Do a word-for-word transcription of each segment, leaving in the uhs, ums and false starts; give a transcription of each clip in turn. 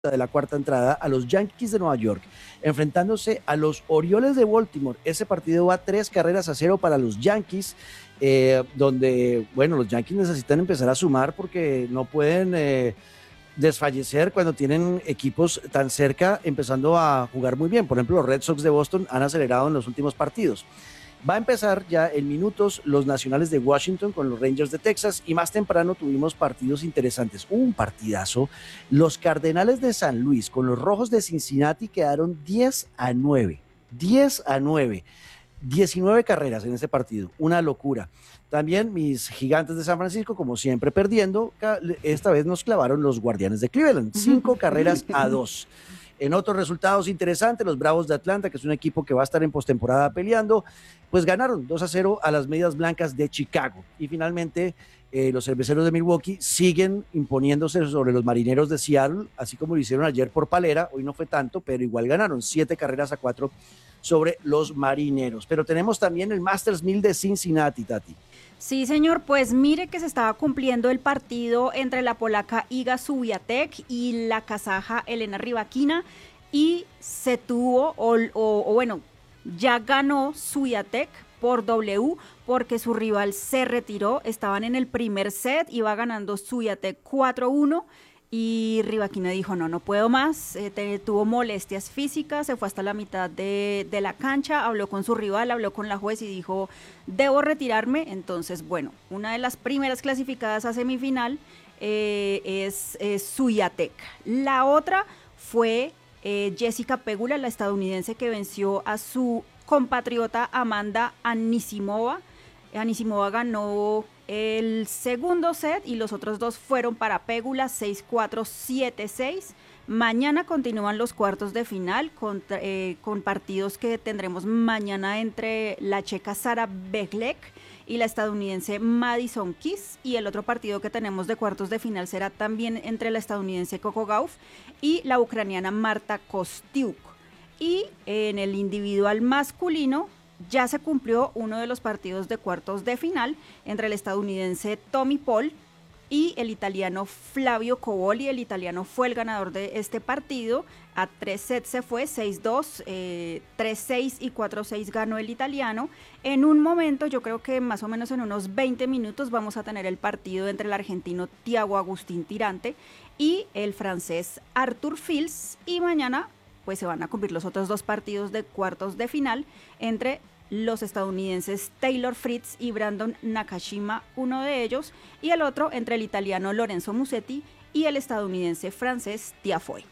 de la cuarta entrada a los Yankees de Nueva York, enfrentándose a los Orioles de Baltimore. Ese partido va tres carreras a cero para los Yankees, eh, donde, bueno, los Yankees necesitan empezar a sumar porque no pueden eh, desfallecer cuando tienen equipos tan cerca empezando a jugar muy bien. Por ejemplo, los Red Sox de Boston han acelerado en los últimos partidos. Va a empezar ya en minutos los Nacionales de Washington con los Rangers de Texas, y más temprano tuvimos partidos interesantes. Un partidazo. Los Cardenales de San Luis con los Rojos de Cincinnati quedaron diez a nueve. diez a nueve. diecinueve carreras en ese partido. Una locura. También mis Gigantes de San Francisco, como siempre, perdiendo. Esta vez nos clavaron los Guardianes de Cleveland. Cinco carreras a dos. En otros resultados interesantes, los Bravos de Atlanta, que es un equipo que va a estar en postemporada peleando, pues ganaron dos a cero a las Medias Blancas de Chicago. Y finalmente, eh, los Cerveceros de Milwaukee siguen imponiéndose sobre los Marineros de Seattle, así como lo hicieron ayer por Palera. Hoy no fue tanto, pero igual ganaron siete carreras a cuatro sobre los Marineros. Pero tenemos también el Masters mil de Cincinnati, Tati. Sí, señor, pues mire que se estaba cumpliendo el partido entre la polaca Iga Swiatek y la kazaja Elena Rybakina, y se tuvo, o, o, o bueno, ya ganó Swiatek por W porque su rival se retiró. Estaban en el primer set, iba ganando Swiatek cuatro uno. Y Rybakina dijo, no, no puedo más, eh, te, tuvo molestias físicas, se fue hasta la mitad de, de la cancha, habló con su rival, habló con la juez y dijo, debo retirarme. Entonces, bueno, una de las primeras clasificadas a semifinal eh, es, es Swiatek. La otra fue eh, Jessica Pegula, la estadounidense, que venció a su compatriota Amanda Anisimova. Anisimova ganó el segundo set y los otros dos fueron para Pegula, seis cuatro, siete seis. Mañana continúan los cuartos de final con, eh, con partidos que tendremos mañana entre la checa Sara Beglek y la estadounidense Madison Keys, y el otro partido que tenemos de cuartos de final será también entre la estadounidense Coco Gauff y la ucraniana Marta Kostiuk. Y en el individual masculino ya se cumplió uno de los partidos de cuartos de final entre el estadounidense Tommy Paul y el italiano Flavio Cobolli. El italiano fue el ganador de este partido. A tres sets se fue, seis dos, eh, tres seis y cuatro seis ganó el italiano. En un momento, yo creo que más o menos en unos veinte minutos, vamos a tener el partido entre el argentino Thiago Agustín Tirante y el francés Arthur Fils. Y mañana pues se van a cumplir los otros dos partidos de cuartos de final entre los estadounidenses Taylor Fritz y Brandon Nakashima, uno de ellos, y el otro entre el italiano Lorenzo Musetti y el estadounidense francés Tiafoe.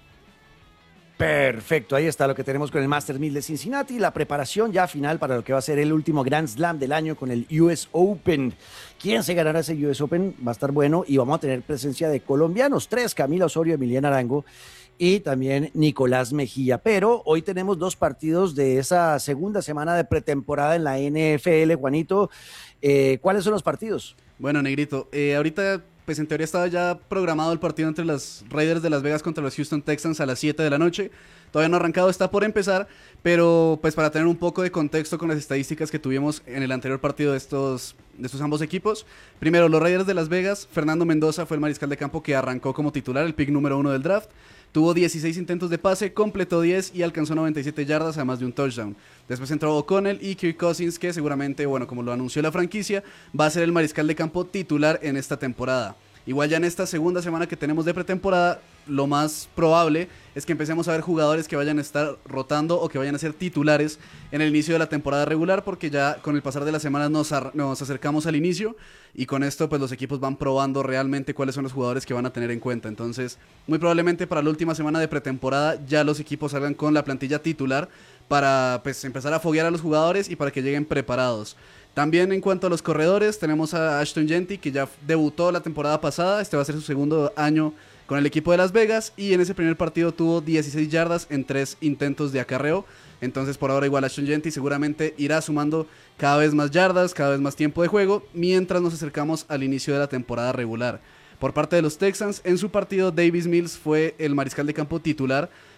Perfecto, ahí está lo que tenemos con el Masters mil de Cincinnati, la preparación ya final para lo que va a ser el último Grand Slam del año con el U S Open. ¿Quién se ganará ese U S Open? Va a estar bueno, y vamos a tener presencia de colombianos, tres, Camila Osorio, Emiliana Arango y también Nicolás Mejía. Pero hoy tenemos dos partidos de esa segunda semana de pretemporada en la N F L, Juanito. Eh, ¿Cuáles son los partidos? Bueno, Negrito, eh, ahorita pues en teoría estaba ya programado el partido entre los Raiders de Las Vegas contra los Houston Texans a las siete de la noche. Todavía no ha arrancado, está por empezar, pero pues para tener un poco de contexto con las estadísticas que tuvimos en el anterior partido de estos, de estos ambos equipos. Primero, los Raiders de Las Vegas, Fernando Mendoza fue el mariscal de campo que arrancó como titular, el pick número uno del draft. Tuvo dieciséis intentos de pase, completó diez y alcanzó noventa y siete yardas, además de un touchdown. Después entró O'Connell y Kirk Cousins, que seguramente, bueno, como lo anunció la franquicia, va a ser el mariscal de campo titular en esta temporada. Igual ya en esta segunda semana que tenemos de pretemporada, lo más probable es que empecemos a ver jugadores que vayan a estar rotando o que vayan a ser titulares en el inicio de la temporada regular, porque ya con el pasar de las semanas nos, nos acercamos al inicio, y con esto pues los equipos van probando realmente cuáles son los jugadores que van a tener en cuenta. Entonces, muy probablemente para la última semana de pretemporada ya los equipos salgan con la plantilla titular para pues empezar a foguear a los jugadores y para que lleguen preparados. También en cuanto a los corredores, tenemos a Ashton Jeanty, que ya debutó la temporada pasada. Este va a ser su segundo año con el equipo de Las Vegas, y en ese primer partido tuvo dieciséis yardas en tres intentos de acarreo. Entonces por ahora igual Ashton Jeanty seguramente irá sumando cada vez más yardas, cada vez más tiempo de juego, mientras nos acercamos al inicio de la temporada regular. Por parte de los Texans, en su partido Davis Mills fue el mariscal de campo titular,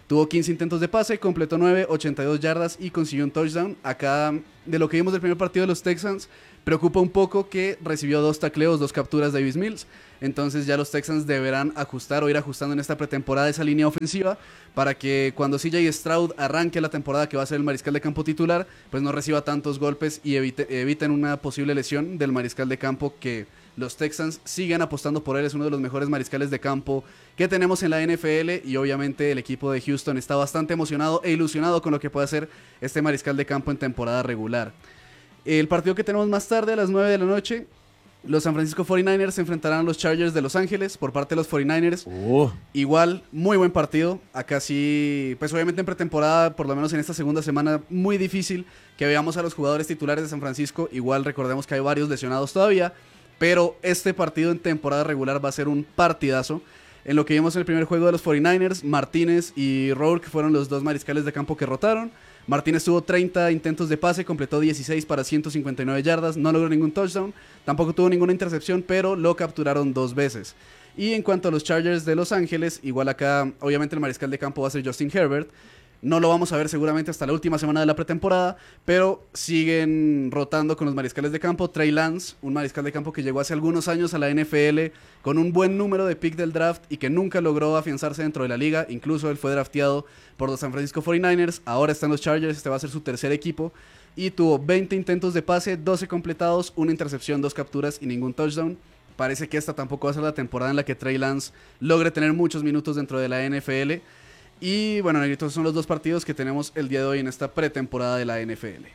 Tuvo quince intentos de pase, completó nueve, ochenta y dos yardas y consiguió un touchdown. Acá, de lo que vimos del primer partido de los Texans, preocupa un poco que recibió dos tacleos, dos capturas de Davis Mills. Entonces ya los Texans deberán ajustar o ir ajustando en esta pretemporada esa línea ofensiva para que cuando C J Stroud arranque la temporada, que va a ser el mariscal de campo titular, pues no reciba tantos golpes y evite, eviten una posible lesión del mariscal de campo, que los Texans siguen apostando por él. Es uno de los mejores mariscales de campo que tenemos en la N F L, y obviamente el equipo de Houston está bastante emocionado e ilusionado con lo que puede hacer este mariscal de campo en temporada regular. El partido que tenemos más tarde, a las nueve de la noche, los San Francisco cuarenta y nueve ers se enfrentarán a los Chargers de Los Ángeles por parte de los cuarenta y nueve ers. Uh. Igual, muy buen partido. Acá sí, pues obviamente en pretemporada, por lo menos en esta segunda semana, muy difícil que veamos a los jugadores titulares de San Francisco. Igual recordemos que hay varios lesionados todavía, pero este partido en temporada regular va a ser un partidazo. En lo que vimos en el primer juego de los cuarenta y nueve ers, Martínez y Rourke fueron los dos mariscales de campo que rotaron. Martínez tuvo treinta intentos de pase, completó dieciséis para ciento cincuenta y nueve yardas, no logró ningún touchdown, tampoco tuvo ninguna intercepción, pero lo capturaron dos veces. Y en cuanto a los Chargers de Los Ángeles, igual acá, obviamente el mariscal de campo va a ser Justin Herbert. No lo vamos a ver seguramente hasta la última semana de la pretemporada, pero siguen rotando con los mariscales de campo. Trey Lance, un mariscal de campo que llegó hace algunos años a la N F L con un buen número de pick del draft y que nunca logró afianzarse dentro de la liga. Incluso él fue drafteado por los San Francisco cuarenta y nueve ers, ahora está en los Chargers, este va a ser su tercer equipo. Y tuvo veinte intentos de pase, doce completados, una intercepción, dos capturas y ningún touchdown. Parece que esta tampoco va a ser la temporada en la que Trey Lance logre tener muchos minutos dentro de la N F L. Y bueno, estos son los dos partidos que tenemos el día de hoy en esta pretemporada de la N F L.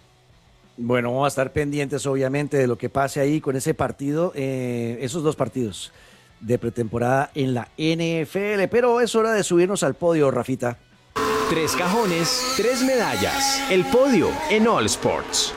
Bueno, vamos a estar pendientes obviamente de lo que pase ahí con ese partido, eh, esos dos partidos de pretemporada en la N F L, pero es hora de subirnos al podio, Rafita. Tres cajones, tres medallas. El podio en All Sports.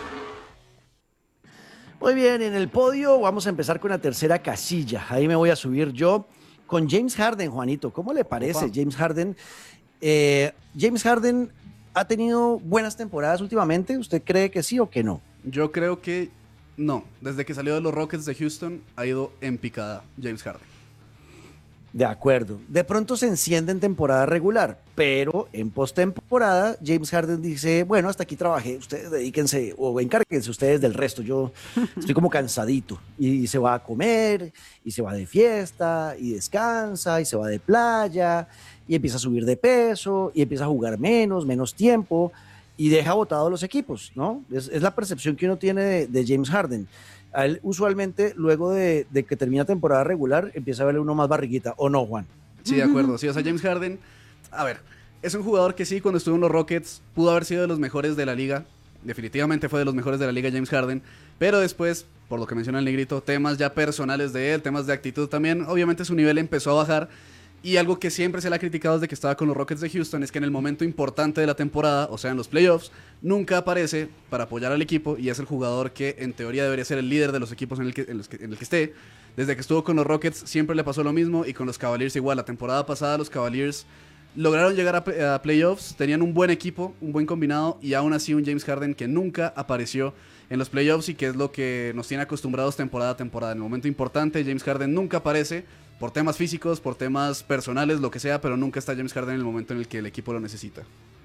Muy bien, en el podio vamos a empezar con la tercera casilla. Ahí me voy a subir yo con James Harden, Juanito. ¿Cómo le parece? Opa. James Harden. Eh, James Harden ha tenido buenas temporadas últimamente. ¿Usted cree que sí o que no? Yo creo que no. Desde que salió de los Rockets de Houston ha ido en picada James Harden. De acuerdo. De pronto se enciende en temporada regular, pero en postemporada James Harden dice, bueno, hasta aquí trabajé, ustedes dedíquense o encárguense ustedes del resto, yo estoy como cansadito. Y se va a comer, y se va de fiesta, y descansa, y se va de playa, y empieza a subir de peso, y empieza a jugar menos, menos tiempo, y deja botados los equipos, ¿no? Es, es la percepción que uno tiene de, de James Harden. A él usualmente, luego de, de que termina temporada regular, empieza a verle uno más barriguita, ¿o no, Juan? Sí, de acuerdo. Sí, o sea, James Harden, a ver, es un jugador que sí, cuando estuvo en los Rockets, pudo haber sido de los mejores de la liga. Definitivamente fue de los mejores de la liga James Harden. Pero después, por lo que menciona el negrito, temas ya personales de él, temas de actitud también, obviamente su nivel empezó a bajar. Y algo que siempre se le ha criticado desde que estaba con los Rockets de Houston es que en el momento importante de la temporada, o sea en los playoffs, nunca aparece para apoyar al equipo, y es el jugador que en teoría debería ser el líder de los equipos en el que, en los que, en el que esté. Desde que estuvo con los Rockets siempre le pasó lo mismo, y con los Cavaliers igual. La temporada pasada los Cavaliers lograron llegar a, a playoffs, tenían un buen equipo, un buen combinado, y aún así un James Harden que nunca apareció en los playoffs, y que es lo que nos tiene acostumbrados temporada a temporada. En el momento importante James Harden nunca aparece, por temas físicos, por temas personales, lo que sea, pero nunca está James Harden en el momento en el que el equipo lo necesita.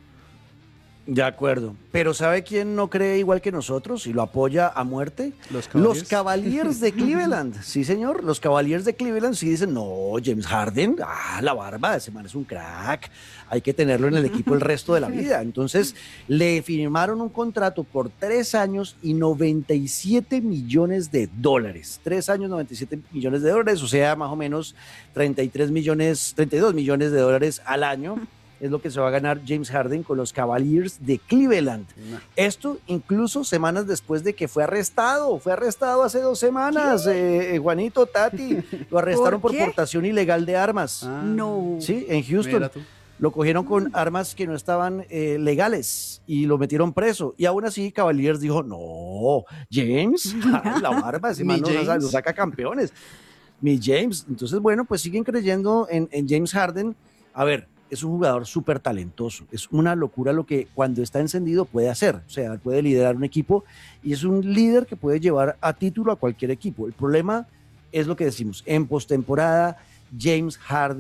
De acuerdo. Pero ¿sabe quién no cree igual que nosotros y lo apoya a muerte? Los Cavaliers, Los Cavaliers de Cleveland. Sí, señor. Los Cavaliers de Cleveland sí dicen, no, James Harden, ah, la barba, ese man es un crack. Hay que tenerlo en el equipo el resto de la vida. Entonces, le firmaron un contrato por tres años y noventa y siete millones de dólares. Tres años, noventa y siete millones de dólares, o sea, más o menos treinta y tres millones, treinta y dos millones de dólares al año. Es lo que se va a ganar James Harden con los Cavaliers de Cleveland. No. Esto incluso semanas después de que fue arrestado. Fue arrestado hace dos semanas, eh, Juanito, Tati. Lo arrestaron ¿Por, por portación ilegal de armas. Ah, no. Sí, en Houston. Lo cogieron con armas que no estaban eh, legales y lo metieron preso. Y aún así Cavaliers dijo, no, James, ay, la barba, ese man nos, nos saca campeones. Mi James. Entonces, bueno, pues siguen creyendo en, en James Harden. A ver, es un jugador súper talentoso, es una locura lo que cuando está encendido puede hacer, o sea, puede liderar un equipo y es un líder que puede llevar a título a cualquier equipo. El problema es lo que decimos, en postemporada James Harden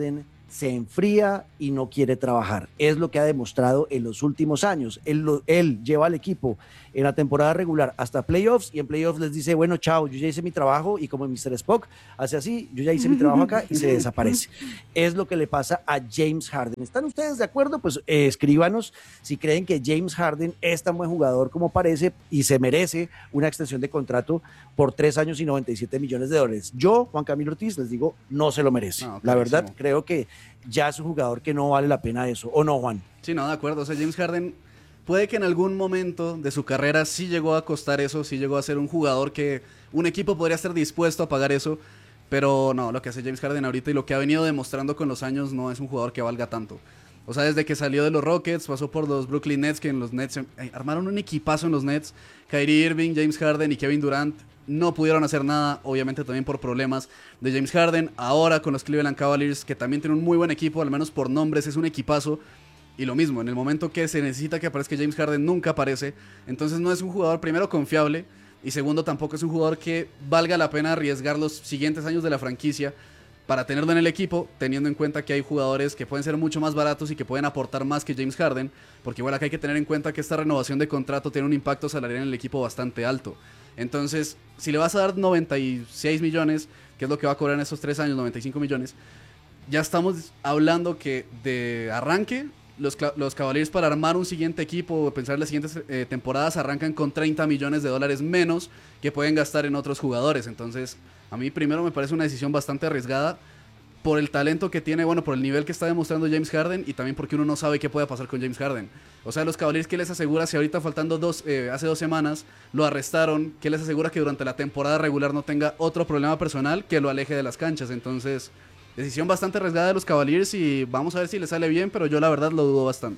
se enfría y no quiere trabajar. Es lo que ha demostrado en los últimos años. Él, lo, él lleva al equipo en la temporada regular hasta playoffs y en playoffs les dice, bueno, chao, yo ya hice mi trabajo y como mister Spock hace así, yo ya hice mi trabajo acá y se desaparece. Es lo que le pasa a James Harden. ¿Están ustedes de acuerdo? Pues eh, escríbanos si creen que James Harden es tan buen jugador como parece y se merece una extensión de contrato por tres años y noventa y siete millones de dólares. Yo, Juan Camilo Ortiz, les digo, no se lo merece. No, la verdad, creo que ya es un jugador que no vale la pena eso. ¿O no, Juan? Sí, no, de acuerdo. O sea, James Harden puede que en algún momento de su carrera sí llegó a costar eso, sí llegó a ser un jugador que un equipo podría estar dispuesto a pagar eso, pero no, lo que hace James Harden ahorita y lo que ha venido demostrando con los años no es un jugador que valga tanto. O sea, desde que salió de los Rockets, pasó por los Brooklyn Nets, que en los Nets eh, armaron un equipazo en los Nets. Kyrie Irving, James Harden y Kevin Durant no pudieron hacer nada, obviamente también por problemas de James Harden. Ahora con los Cleveland Cavaliers, que también tienen un muy buen equipo, al menos por nombres, es un equipazo. Y lo mismo, en el momento que se necesita que aparezca James Harden, nunca aparece. Entonces no es un jugador, primero, confiable, y segundo, tampoco es un jugador que valga la pena arriesgar los siguientes años de la franquicia para tenerlo en el equipo, teniendo en cuenta que hay jugadores que pueden ser mucho más baratos y que pueden aportar más que James Harden, porque igual acá hay que tener en cuenta que esta renovación de contrato tiene un impacto salarial en el equipo bastante alto. Entonces, si le vas a dar noventa y seis millones, que es lo que va a cobrar en estos tres años, noventa y cinco millones, ya estamos hablando que de arranque, los, los Cavaliers para armar un siguiente equipo o pensar en las siguientes eh, temporadas arrancan con treinta millones de dólares menos que pueden gastar en otros jugadores. Entonces, a mí primero me parece una decisión bastante arriesgada por el talento que tiene, bueno, por el nivel que está demostrando James Harden y también porque uno no sabe qué puede pasar con James Harden. O sea, los Cavaliers, ¿qué les asegura si ahorita faltando dos, eh, hace dos semanas lo arrestaron? ¿Qué les asegura que durante la temporada regular no tenga otro problema personal que lo aleje de las canchas? Entonces, decisión bastante arriesgada de los Cavaliers y vamos a ver si le sale bien, pero yo la verdad lo dudo bastante.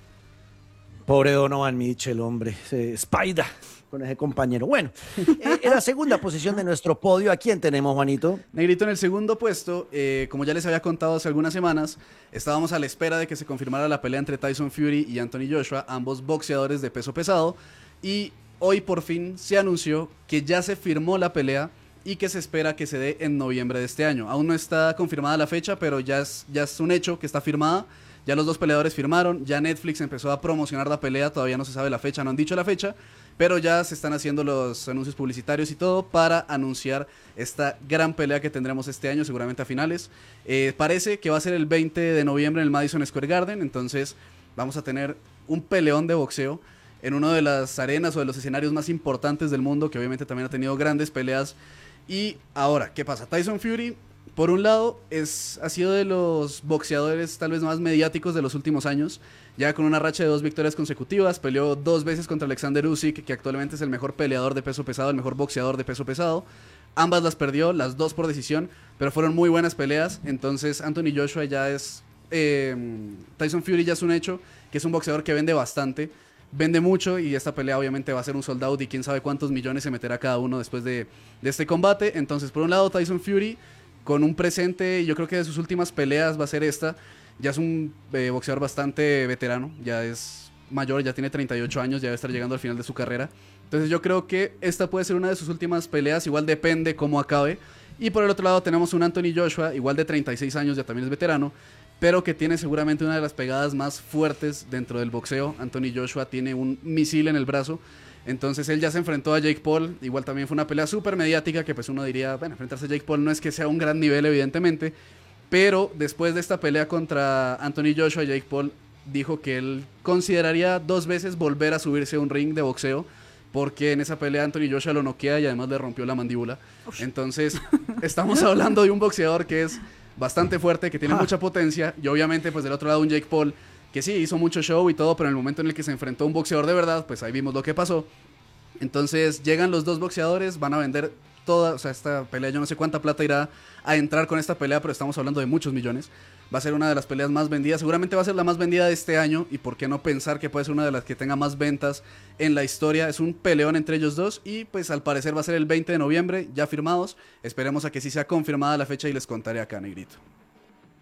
Pobre Donovan Mitchell, hombre, eh, Spider con ese compañero. Bueno, eh, en la segunda posición de nuestro podio, ¿a quién tenemos, Juanito? Negrito, en el segundo puesto, eh, como ya les había contado hace algunas semanas, estábamos a la espera de que se confirmara la pelea entre Tyson Fury y Anthony Joshua, ambos boxeadores de peso pesado, y hoy por fin se anunció que ya se firmó la pelea y que se espera que se dé en noviembre de este año. Aún no está confirmada la fecha, pero ya es, ya es un hecho que está firmada. Ya los dos peleadores firmaron, ya Netflix empezó a promocionar la pelea, todavía no se sabe la fecha, no han dicho la fecha, pero ya se están haciendo los anuncios publicitarios y todo para anunciar esta gran pelea que tendremos este año, seguramente a finales. Eh, parece que va a ser el veinte de noviembre en el Madison Square Garden, entonces vamos a tener un peleón de boxeo en una de las arenas o de los escenarios más importantes del mundo, que obviamente también ha tenido grandes peleas. Y ahora, ¿qué pasa? Tyson Fury, por un lado, es, ha sido de los boxeadores tal vez más mediáticos de los últimos años, ya con una racha de dos victorias consecutivas, peleó dos veces contra Alexander Usyk, que actualmente es el mejor peleador de peso pesado, el mejor boxeador de peso pesado. Ambas las perdió, las dos por decisión, pero fueron muy buenas peleas. Entonces Anthony Joshua ya es... Eh, Tyson Fury ya es un hecho, que es un boxeador que vende bastante, vende mucho, y esta pelea obviamente va a ser un sold out y quién sabe cuántos millones se meterá cada uno después de, de este combate. Entonces, por un lado, Tyson Fury con un presente, yo creo que de sus últimas peleas va a ser esta. Ya es un eh, boxeador bastante veterano, ya es mayor, ya tiene treinta y ocho años, ya debe estar llegando al final de su carrera. Entonces yo creo que esta puede ser una de sus últimas peleas, igual depende cómo acabe. Y por el otro lado tenemos un Anthony Joshua, igual de treinta y seis años, ya también es veterano, pero que tiene seguramente una de las pegadas más fuertes dentro del boxeo. Anthony Joshua tiene un misil en el brazo. Entonces él ya se enfrentó a Jake Paul, igual también fue una pelea súper mediática, que pues uno diría, bueno, enfrentarse a Jake Paul no es que sea un gran nivel evidentemente, pero después de esta pelea contra Anthony Joshua, Jake Paul dijo que él consideraría dos veces volver a subirse a un ring de boxeo, porque en esa pelea Anthony Joshua lo noquea y además le rompió la mandíbula. Entonces estamos hablando de un boxeador que es bastante fuerte, que tiene mucha potencia, y obviamente pues del otro lado un Jake Paul que sí, hizo mucho show y todo, pero en el momento en el que se enfrentó a un boxeador de verdad, pues ahí vimos lo que pasó. Entonces llegan los dos boxeadores, van a vender toda, o sea, esta pelea, yo no sé cuánta plata irá a entrar con esta pelea, pero estamos hablando de muchos millones. Va a ser una de las peleas más vendidas, seguramente va a ser la más vendida de este año, y por qué no pensar que puede ser una de las que tenga más ventas en la historia. Es un peleón entre ellos dos, y pues al parecer va a ser el veinte de noviembre, ya firmados. Esperemos a que sí sea confirmada la fecha y les contaré acá, Negrito.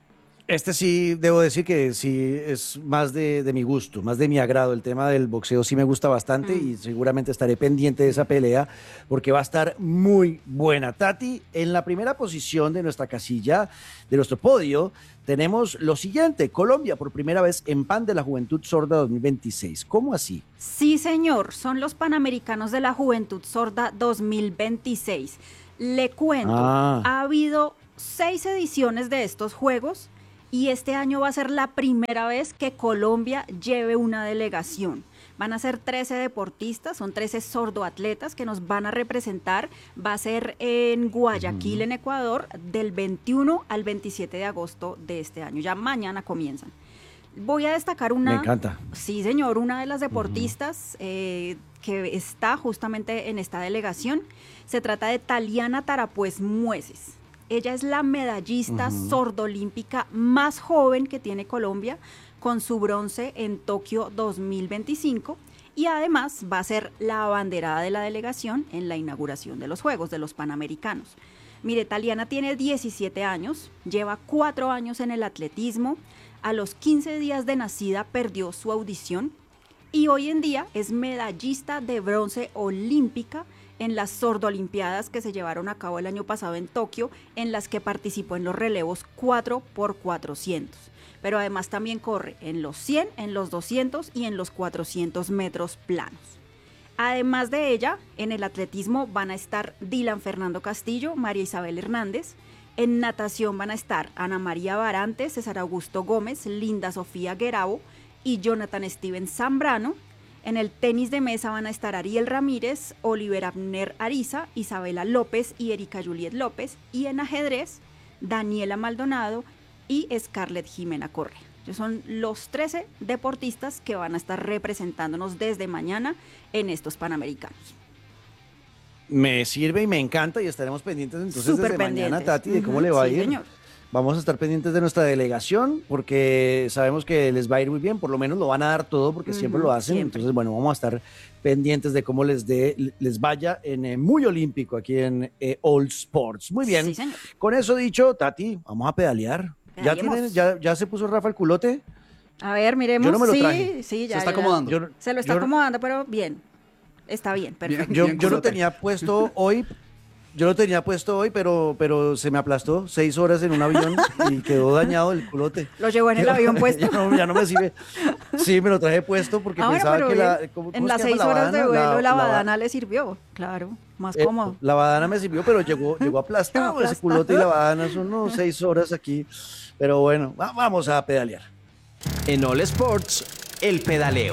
Este sí, debo decir que sí es más de, de mi gusto, más de mi agrado. El tema del boxeo sí me gusta bastante Mm. y seguramente estaré pendiente de esa pelea porque va a estar muy buena. Tati, en la primera posición de nuestra casilla, de nuestro podio, tenemos lo siguiente: Colombia por primera vez en Pan de la Juventud Sorda dos mil veintiséis. ¿Cómo así? Sí, señor, son los Panamericanos de la Juventud Sorda dos mil veintiséis. Le cuento, Ah. ha habido seis ediciones de estos Juegos y este año va a ser la primera vez que Colombia lleve una delegación. Van a ser trece deportistas, son trece sordoatletas que nos van a representar. Va a ser en Guayaquil, en Ecuador, del veintiuno al veintisiete de agosto de este año. Ya mañana comienzan. Voy a destacar una... Me encanta. Sí, señor, una de las deportistas eh, que está justamente en esta delegación. Se trata de Taliana Tarapuez Mueces. Ella es la medallista Ujú. sordolímpica más joven que tiene Colombia, con su bronce en Tokio dos mil veinticinco, y además va a ser la abanderada de la delegación en la inauguración de los Juegos de los Panamericanos. Mire, Taliana tiene diecisiete años, lleva cuatro años en el atletismo, a los quince días de nacida perdió su audición y hoy en día es medallista de bronce olímpica en las sordolimpiadas que se llevaron a cabo el año pasado en Tokio, en las que participó en los relevos cuatro por cuatrocientos. Pero además también corre en los cien, en los doscientos y en los cuatrocientos metros planos. Además de ella, en el atletismo van a estar Dylan Fernando Castillo, María Isabel Hernández. En natación van a estar Ana María Barante, César Augusto Gómez, Linda Sofía Guerabo y Jonathan Steven Zambrano. En el tenis de mesa van a estar Ariel Ramírez, Oliver Abner Ariza, Isabela López y Erika Juliet López. Y en ajedrez, Daniela Maldonado y Scarlett Jimena Correa. Son los trece deportistas que van a estar representándonos desde mañana en estos Panamericanos. Me sirve y me encanta y estaremos pendientes entonces Súper desde mañana, pendientes. Tati, de cómo Ujú, le va sí, a ir. señor. Vamos a estar pendientes de nuestra delegación porque sabemos que les va a ir muy bien, por lo menos lo van a dar todo porque Ujú, siempre lo hacen. siempre. Entonces, bueno, vamos a estar pendientes de cómo les dé, les vaya en eh, muy olímpico aquí en eh, All Sports. Muy bien. Sí, señor. Con eso dicho, Tati, vamos a pedalear. ¿Ya, Pedaleemos. tienen, ya, ¿Ya se puso Rafa el culote? A ver, miremos. Yo no me lo sí, traje. sí, ya. Se está ya. acomodando. Yo, Se lo está yo- acomodando, pero bien. Está bien, perfecto. Yo, Bien yo lo culote. tenía puesto hoy, yo lo tenía puesto hoy, pero, pero se me aplastó seis horas en un avión y quedó dañado el culote. Lo llevó en el avión puesto. ya, no, ya no me sirve. Sí, me lo traje puesto porque Ah, bueno, pensaba pero que bien. la... ¿cómo- en cómo las se llama? seis horas de badana, vuelo, la, la ba- badana le sirvió. Claro, más eh, cómodo. la badana me sirvió, pero llegó, llegó aplastado Aplastado. ese culote y la badana. Son unos seis horas aquí. Pero bueno, va- vamos a pedalear. En All Sports, el pedaleo.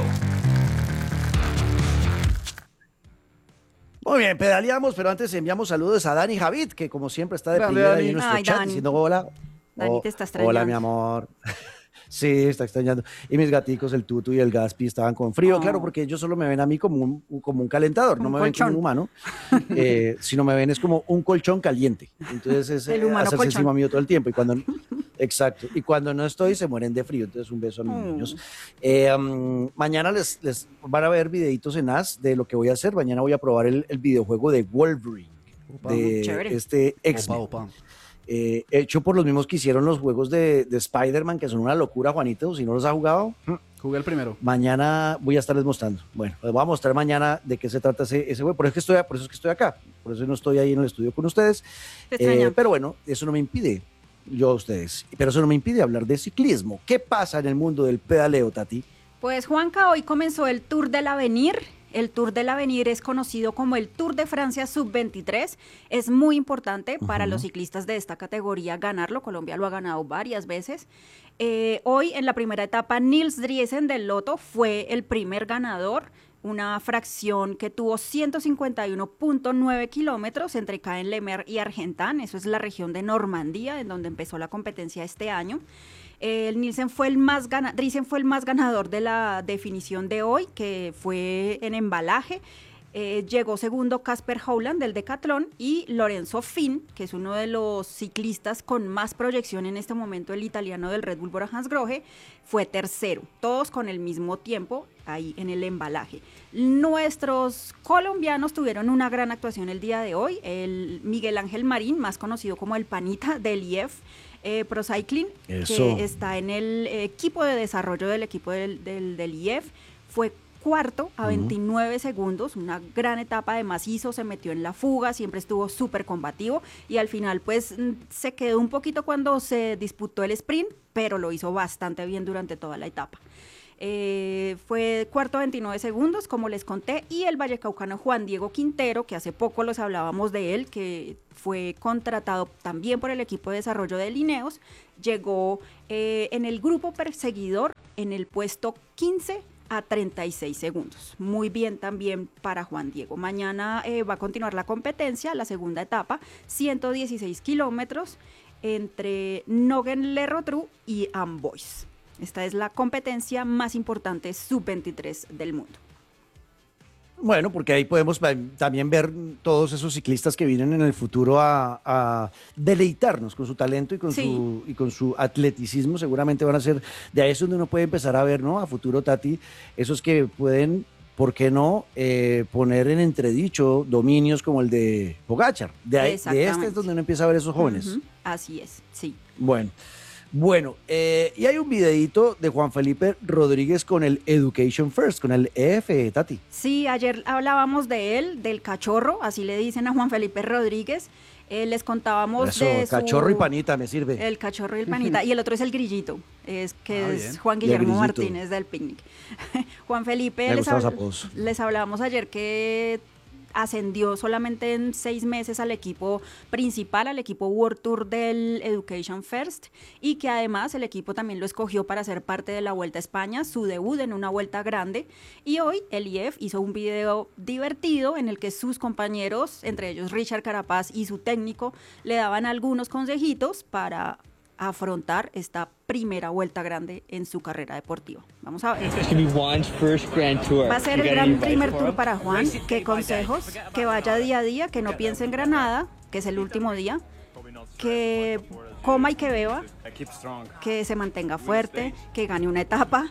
Muy bien, pedaleamos, pero antes enviamos saludos a Dani Javid, que como siempre está de Grande, primera ahí Dani. en nuestro Ay, chat Dani. diciendo hola. Dani Oh, te está extrañando. Hola, mi amor. Sí, está extrañando. Y mis gaticos, el Tutu y el Gaspi, estaban con frío, Oh. claro, porque ellos solo me ven a mí como un, un- como un calentador, no Un me ven como colchón. un humano, eh, sino me ven es como un colchón caliente. Entonces es El eh, humano hacerse colchón. encima mío todo el tiempo. Y cuando, exacto. Y cuando no estoy, se mueren de frío. Entonces un beso a mis Mm. niños. Eh, um, mañana les, les van a ver videitos en As de lo que voy a hacer. Mañana voy a probar el, el videojuego de Wolverine, de Chévere. este Opa, X-Men. opa. Eh, hecho por los mismos que hicieron los juegos de, de Spider-Man, que son una locura, Juanito. Si no los ha jugado, Jugué el primero. mañana voy a estarles mostrando. Bueno, les voy a mostrar mañana de qué se trata ese, ese juego. Por eso, es que estoy, por eso es que estoy acá. Por eso no estoy ahí en el estudio con ustedes. Te Eh, extrañamos. pero bueno, eso no me impide, yo a ustedes, pero eso no me impide hablar de ciclismo. ¿Qué pasa en el mundo del pedaleo, Tati? Pues Juanca, hoy comenzó el Tour del Avenir. El Tour del Avenir es conocido como el Tour de Francia sub veintitrés. Es muy importante para los ciclistas de esta categoría ganarlo. Colombia lo ha ganado varias veces. Eh, hoy en la primera etapa, Nils Driesen del Lotto fue el primer ganador. Una fracción que tuvo ciento cincuenta y uno punto nueve kilómetros entre Caen-le-Mer y Argentan. Eso es la región de Normandía, en donde empezó la competencia este año. El Nielsen fue el más gana, Driesen fue el más ganador de la definición de hoy, que fue en embalaje. Eh, llegó segundo Casper Howland del Decathlon y Lorenzo Finn, que es uno de los ciclistas con más proyección en este momento, el italiano del Red Bull Bora Hansgrohe, fue tercero, todos con el mismo tiempo ahí en el embalaje. Nuestros colombianos tuvieron una gran actuación el día de hoy. El Miguel Ángel Marín, más conocido como el Panita del I E F, eh, Pro Cycling, Eso. que está en el equipo de desarrollo del equipo del, del, del I E F, fue cuarto a veintinueve uh-huh. segundos, una gran etapa, además hizo, se metió en la fuga, siempre estuvo súper combativo y al final pues se quedó un poquito cuando se disputó el sprint, pero lo hizo bastante bien durante toda la etapa. Eh, fue cuarto a veintinueve segundos, como les conté, y el vallecaucano Juan Diego Quintero, que hace poco los hablábamos de él, que fue contratado también por el equipo de desarrollo de Lineos, llegó eh, en el grupo perseguidor en el puesto quince a treinta y seis segundos. Muy bien también para Juan Diego. Mañana eh, va a continuar la competencia, la segunda etapa, ciento dieciséis kilómetros entre Nogent-le-Rotrou y Amboise. Esta es la competencia más importante sub veintitrés del mundo. Bueno, porque ahí podemos también ver todos esos ciclistas que vienen en el futuro a, a deleitarnos con su talento y con, sí. su, y con su atleticismo. Seguramente van a ser, de ahí es donde uno puede empezar a ver, ¿no? A futuro, Tati, esos que pueden, ¿por qué no?, eh, poner en entredicho dominios como el de Pogačar. De, ahí, de este es donde uno empieza a ver esos jóvenes. Uh-huh. Así es, sí. Bueno. Bueno, eh, y hay un videíto de Juan Felipe Rodríguez con el Education First, con el E F, Tati. Sí, ayer hablábamos de él, del cachorro, así le dicen a Juan Felipe Rodríguez. Eh, les contábamos Eso, de su... cachorro y panita, me sirve. El cachorro y el panita, y el otro es el grillito, es que ah, es bien. Juan Guillermo Martínez del Picnic. Juan Felipe, les, hab... les hablábamos ayer que ascendió solamente en seis meses al equipo principal, al equipo World Tour del Education First, y que además el equipo también lo escogió para ser parte de la Vuelta a España, su debut en una vuelta grande, y hoy el I E F hizo un video divertido en el que sus compañeros, entre ellos Richard Carapaz y su técnico, le daban algunos consejitos para afrontar esta primera vuelta grande en su carrera deportiva. Vamos a ver. Va a ser el gran primer tour para Juan. ¿Qué consejos? Que vaya día a día, que no piense en Granada, que es el último día, que coma y que beba, que se mantenga fuerte, que gane una etapa,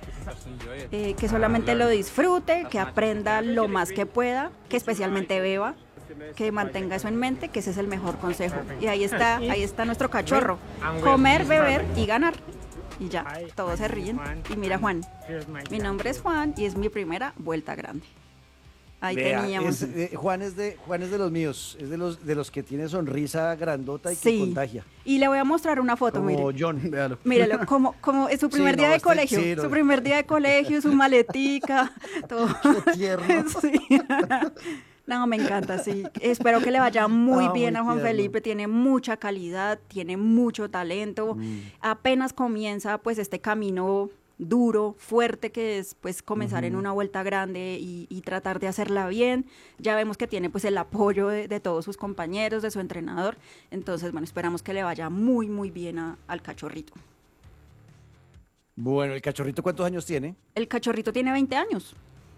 eh, que solamente lo disfrute, que aprenda lo más que pueda, que especialmente beba, que mantenga eso en mente, que ese es el mejor consejo. Y ahí está, ahí está nuestro cachorro. Comer, beber y ganar. Y ya, todos se ríen. Y mira, Juan, mi nombre es Juan y es mi primera vuelta grande. Ahí Vea, teníamos. Es, eh, Juan, es de, Juan es de los míos, es de los, de los que tiene sonrisa grandota y sí. que contagia. Y le voy a mostrar una foto, como mire. John, véalo. Mírelo, como, como es su primer sí, día no, de este, colegio, sí, no. su primer día de colegio, su maletica, todo. Qué tierno. Sí. No, me encanta, sí. Espero que le vaya muy no, bien muy a Juan tierno. Felipe, tiene mucha calidad, tiene mucho talento, mm. apenas comienza pues este camino duro, fuerte, que es pues comenzar uh-huh. en una vuelta grande y, y tratar de hacerla bien. Ya vemos que tiene pues el apoyo de, de todos sus compañeros, de su entrenador, entonces bueno, esperamos que le vaya muy muy bien a, al cachorrito. Bueno, ¿el cachorrito cuántos años tiene? El cachorrito tiene veinte años.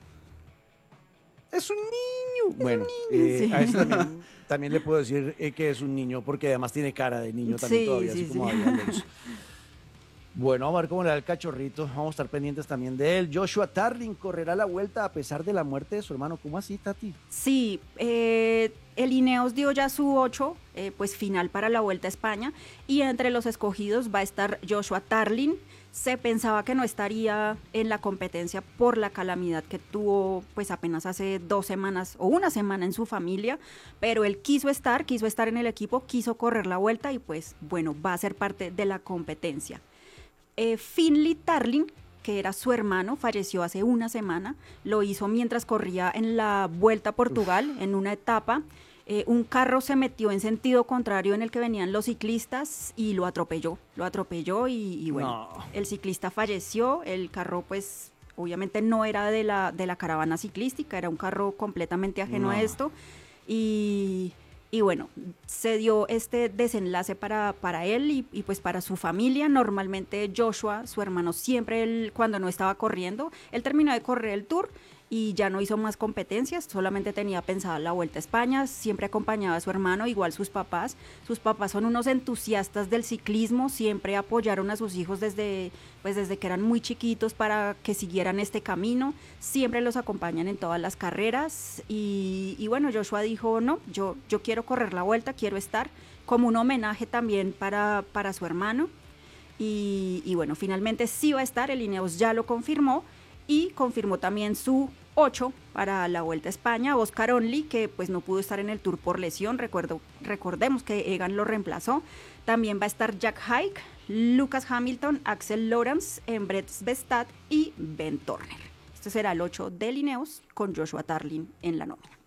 Es un niño. Es bueno, un niño, eh, sí. a eso también, también le puedo decir eh, que es un niño, porque además tiene cara de niño también sí, todavía, sí, así sí. como había Alonso. Bueno, vamos a ver cómo le da el cachorrito, vamos a estar pendientes también de él. Joshua Tarling correrá la vuelta a pesar de la muerte de su hermano. ¿Cómo así, Tati? Sí, eh, el Ineos dio ya su ocho, eh, pues final para la Vuelta a España, y entre los escogidos va a estar Joshua Tarling. Se pensaba que no estaría en la competencia por la calamidad que tuvo pues apenas hace dos semanas o una semana en su familia, pero él quiso estar, quiso estar en el equipo, quiso correr la vuelta y pues bueno, va a ser parte de la competencia. Eh, Finley Tarling, que era su hermano, falleció hace una semana, lo hizo mientras corría en la Vuelta a Portugal, Uf. en una etapa. Eh, un carro se metió en sentido contrario en el que venían los ciclistas y lo atropelló, lo atropelló y, y bueno, no. el ciclista falleció, el carro pues obviamente no era de la, de la caravana ciclística, era un carro completamente ajeno no. a esto y, y bueno, se dio este desenlace para, para él y, y pues para su familia. Normalmente Joshua, su hermano, siempre él, cuando no estaba corriendo, él terminó de correr el Tour y ya no hizo más competencias, solamente tenía pensada la Vuelta a España, siempre acompañaba a su hermano, igual sus papás. Sus papás son unos entusiastas del ciclismo, siempre apoyaron a sus hijos desde, pues desde que eran muy chiquitos para que siguieran este camino, siempre los acompañan en todas las carreras y, y bueno, Joshua dijo, no, yo, yo quiero correr la Vuelta, quiero estar, como un homenaje también para, para su hermano. Y, y bueno, finalmente sí va a estar, el Ineos ya lo confirmó y confirmó también su ocho para la Vuelta a España, Oscar Onley, que pues no pudo estar en el Tour por lesión, recuerdo, recordemos que Egan lo reemplazó, también va a estar Jack Haig, Lucas Hamilton, Axel Lawrence, Brett Bestad y Ben Turner. Este será el ocho del Ineos con Joshua Tarling en la nómina.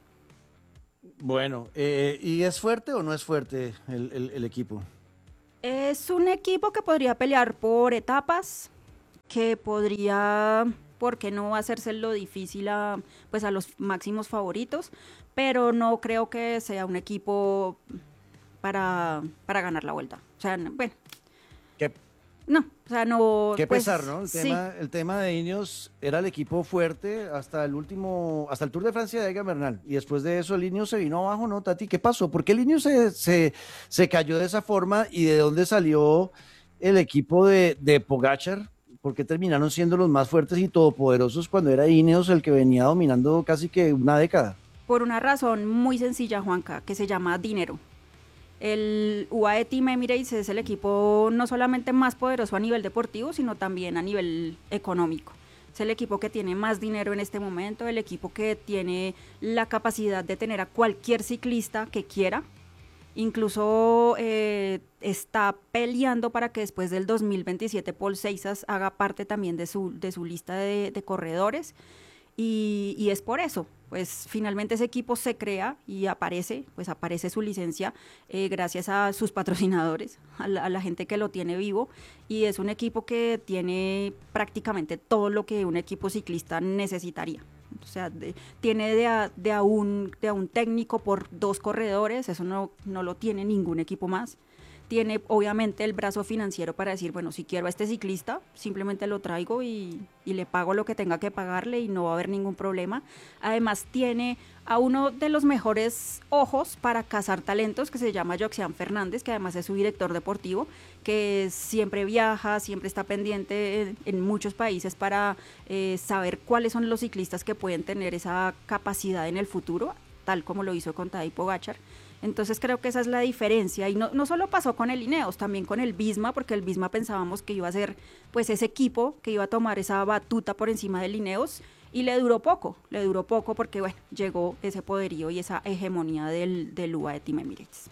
Bueno, eh, ¿y es fuerte o no es fuerte el, el, el equipo? Es un equipo que podría pelear por etapas, que podría, ¿por qué no hacérselo difícil a, pues a los máximos favoritos? Pero no creo que sea un equipo para, para ganar la Vuelta. O sea, bueno. ¿Qué? No, o sea, no. Qué pues, pesar, ¿no? El sí. tema, el tema de Ineos era el equipo fuerte hasta el último, hasta el Tour de Francia de Egan Bernal. Y después de eso el Ineos se vino abajo, ¿no, Tati? ¿Qué pasó? ¿Por qué el Ineos se, se, se cayó de esa forma? ¿Y de dónde salió el equipo de, de Pogačar? ¿Por qué terminaron siendo los más fuertes y todopoderosos cuando era Ineos el que venía dominando casi que una década? Por una razón muy sencilla, Juanca, que se llama dinero. El U A E Team Emirates es el equipo no solamente más poderoso a nivel deportivo, sino también a nivel económico. Es el equipo que tiene más dinero en este momento, el equipo que tiene la capacidad de tener a cualquier ciclista que quiera. Incluso eh, está peleando para que después del dos mil veintisiete Paul Seisas haga parte también de su, de su lista de, de corredores. Y, y es por eso, pues finalmente ese equipo se crea y aparece, pues aparece su licencia eh, gracias a sus patrocinadores, a la, a la gente que lo tiene vivo, y es un equipo que tiene prácticamente todo lo que un equipo ciclista necesitaría. O sea, de, tiene de a, de, a un, de a un técnico por dos corredores, eso no, no lo tiene ningún equipo más. Tiene obviamente el brazo financiero para decir, bueno, si quiero a este ciclista, simplemente lo traigo y, y le pago lo que tenga que pagarle y no va a haber ningún problema. Además tiene a uno de los mejores ojos para cazar talentos, que se llama Joxian Fernández, que además es su director deportivo, que siempre viaja, siempre está pendiente en, en muchos países para eh, saber cuáles son los ciclistas que pueden tener esa capacidad en el futuro, tal como lo hizo con Tadej Pogačar. Entonces creo que esa es la diferencia, y no, no solo pasó con el Ineos, también con el Visma, porque el Visma pensábamos que iba a ser pues ese equipo que iba a tomar esa batuta por encima del Ineos, y le duró poco, le duró poco porque bueno, llegó ese poderío y esa hegemonía del, del U A E Team Emirates.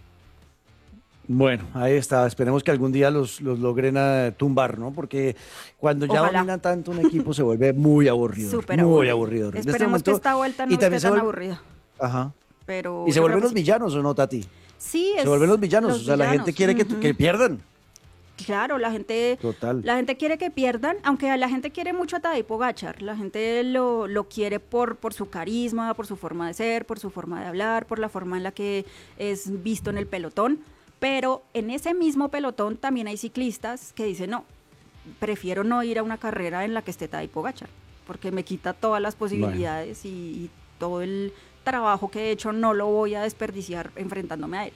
Bueno, ahí está, esperemos que algún día los, los logren uh, tumbar, ¿no? Porque cuando ya Ojalá. dominan tanto un equipo se vuelve muy aburrido, Súper muy aburrido. aburrido. En Esperemos este momento, que esta vuelta no y esté también se tan vuelve- aburrida. Ajá. Pero ¿Y se yo vuelven creo los que sí. villanos o no, Tati? Sí, Se es vuelven los villanos, los o sea, la gente villanos. quiere que, Ujú. que pierdan. Claro, la gente, Total. la gente quiere que pierdan, aunque la gente quiere mucho a Tadej Pogačar, la gente lo, lo quiere por, por su carisma, por su forma de ser, por su forma de hablar, por la forma en la que es visto en el pelotón, pero en ese mismo pelotón también hay ciclistas que dicen, no, prefiero no ir a una carrera en la que esté Tadej Pogačar, porque me quita todas las posibilidades y, y todo el trabajo que he hecho no lo voy a desperdiciar enfrentándome a él.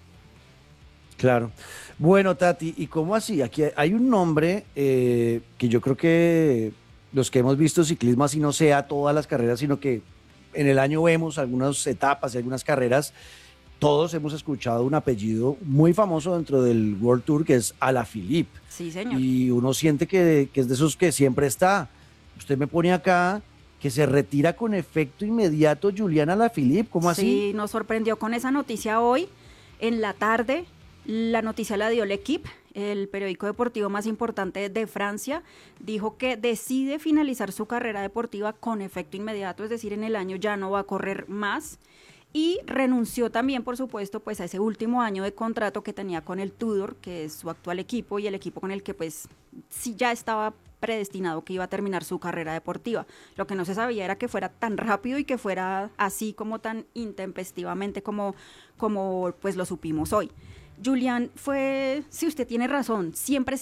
Claro. Bueno, Tati, ¿y cómo así? Aquí hay un nombre eh, que yo creo que los que hemos visto ciclismo, así no sea todas las carreras, sino que en el año vemos algunas etapas y algunas carreras, todos hemos escuchado un apellido muy famoso dentro del World Tour, que es Alaphilippe. Sí, señor. Y uno siente que, que es de esos que siempre está. Usted me pone acá que se retira con efecto inmediato Julian Alaphilippe, ¿cómo así? Sí, nos sorprendió con esa noticia hoy, en la tarde. La noticia la dio L'Equipe, el periódico deportivo más importante de Francia. Dijo que decide finalizar su carrera deportiva con efecto inmediato, es decir, en el año ya no va a correr más. Y renunció también, por supuesto, pues a ese último año de contrato que tenía con el Tudor, que es su actual equipo y el equipo con el que pues sí ya estaba predestinado que iba a terminar su carrera deportiva. Lo que no se sabía era que fuera tan rápido y que fuera así como tan intempestivamente como, como pues lo supimos hoy. Julian fue, si usted tiene razón, siempre estaba,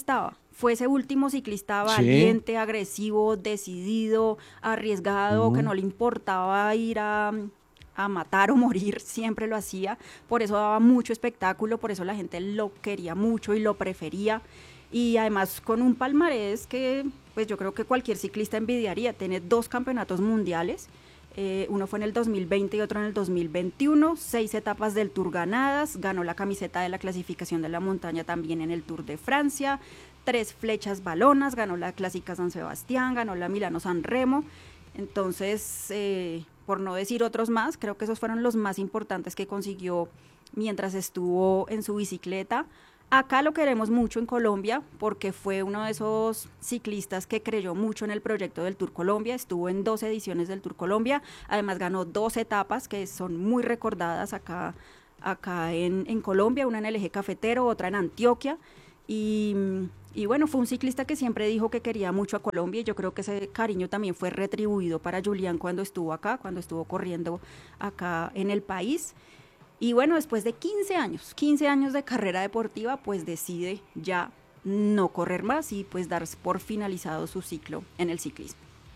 fue ese último ciclista Sí. valiente, agresivo, decidido, arriesgado, Ujú. que no le importaba ir a, a matar o morir, siempre lo hacía. Por eso daba mucho espectáculo, por eso la gente lo quería mucho y lo prefería. Y además con un palmarés que pues yo creo que cualquier ciclista envidiaría. Tiene dos campeonatos mundiales. Eh, uno fue en el dos mil veinte y otro en el dos mil veintiuno, seis etapas del Tour ganadas, ganó la camiseta de la clasificación de la montaña también en el Tour de Francia, tres flechas balonas, ganó la Clásica San Sebastián, ganó la Milano San Remo. Entonces, eh, por no decir otros más, creo que esos fueron los más importantes que consiguió mientras estuvo en su bicicleta. Acá lo queremos mucho en Colombia porque fue uno de esos ciclistas que creyó mucho en el proyecto del Tour Colombia, estuvo en dos ediciones del Tour Colombia, además ganó dos etapas que son muy recordadas acá, acá en, en Colombia, una en el eje cafetero, otra en Antioquia, y, y bueno, fue un ciclista que siempre dijo que quería mucho a Colombia y yo creo que ese cariño también fue retribuido para Julián cuando estuvo acá, cuando estuvo corriendo acá en el país. Y bueno, después de quince años, quince años de carrera deportiva, pues decide ya no correr más y pues dar por finalizado su ciclo en el ciclismo.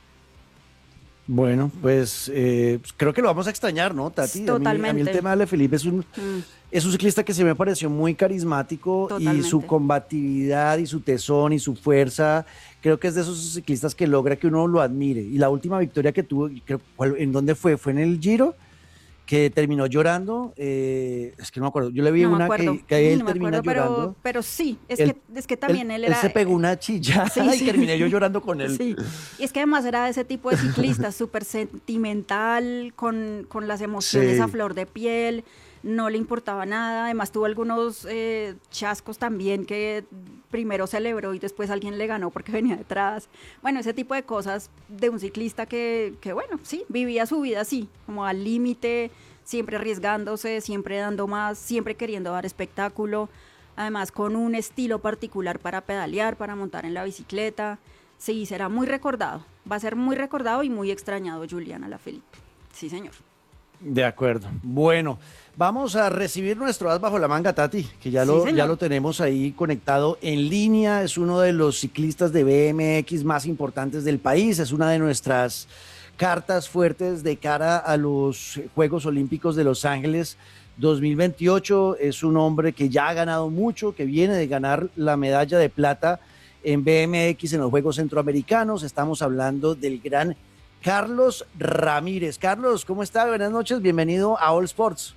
Bueno, pues eh, pues, creo que lo vamos a extrañar, ¿no, Tati? Totalmente. A mí, a mí el tema de Ale Felipe es un, Mm, es un ciclista que se me pareció muy carismático y Totalmente. su combatividad y su tesón y su fuerza, creo que es de esos ciclistas que logra que uno lo admire. Y la última victoria que tuvo, creo, ¿cuál- ¿en dónde fue? ¿Fue en el Giro? Que terminó llorando, eh, es que no me acuerdo, yo le vi no me una acuerdo, que, que él no me termina acuerdo, pero, llorando. pero sí, es, Él- que, es que también él, él, era... se pegó una chilla Sí, y sí. terminé yo llorando con él. Sí, y es que además era de ese tipo de ciclista, súper sentimental, con, con las emociones Sí. a flor de piel, no le importaba nada, además tuvo algunos eh, chascos también que primero celebró y después alguien le ganó porque venía detrás. Bueno, ese tipo de cosas de un ciclista que, que bueno, sí, vivía su vida así, como al límite, siempre arriesgándose, siempre dando más, siempre queriendo dar espectáculo, además con un estilo particular para pedalear, para montar en la bicicleta. Sí, será muy recordado, va a ser muy recordado y muy extrañado Julián Alaphilippe. Sí, señor. De acuerdo. Bueno, vamos a recibir nuestro as bajo la manga, Tati, que ya, Sí, lo, señor. ya lo tenemos ahí conectado en línea. Es uno de los ciclistas de B M X más importantes del país. Es una de nuestras cartas fuertes de cara a los Juegos Olímpicos de Los Ángeles dos mil veintiocho. Es un hombre que ya ha ganado mucho, que viene de ganar la medalla de plata en B M X en los Juegos Centroamericanos. Estamos hablando del gran Carlos Ramírez. Carlos, ¿cómo está? Buenas noches, bienvenido a All Sports.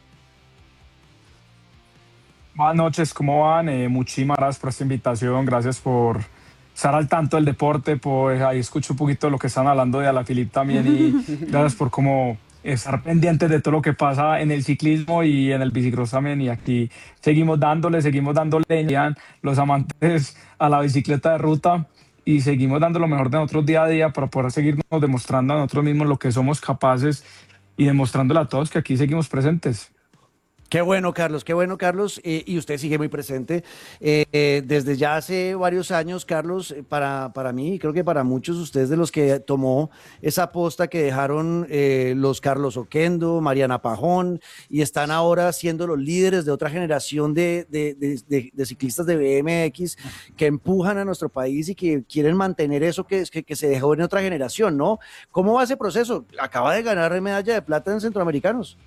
Buenas noches, ¿cómo van? Eh, muchísimas gracias por esta invitación, gracias por estar al tanto del deporte, pues ahí escucho un poquito lo que están hablando de Alaphilippe también y gracias por como estar pendientes de todo lo que pasa en el ciclismo y en el bicicross también, y aquí seguimos dándole, seguimos dándole leña los amantes a la bicicleta de ruta y seguimos dando lo mejor de nosotros día a día para poder seguirnos demostrando a nosotros mismos lo que somos capaces y demostrándole a todos que aquí seguimos presentes. Qué bueno, Carlos, qué bueno, Carlos. Eh, y usted sigue muy presente. Eh, eh, desde ya hace varios años, Carlos, eh, para, para mí, y creo que para muchos de ustedes de los que tomó esa posta que dejaron eh, los Carlos Oquendo, Mariana Pajón, y están ahora siendo los líderes de otra generación de, de, de, de, de ciclistas de B M X que empujan a nuestro país y que quieren mantener eso que, que, que se dejó en otra generación, ¿no? ¿Cómo va ese proceso? Acaba de ganar medalla de plata en Centroamericanos.